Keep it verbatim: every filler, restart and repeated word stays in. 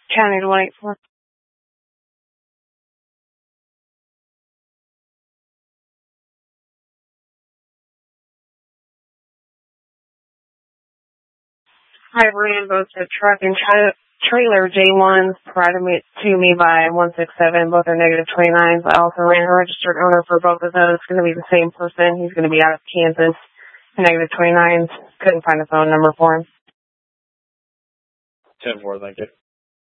County to one eight four. I ran both the truck and tra- trailer J ones provided me, to me by one six seven. Both are negative twenty-nines. I also ran a registered owner for both of those. It's going to be the same person. He's going to be out of Kansas. Negative twenty-nines. Couldn't find a phone number for him. ten four, thank you.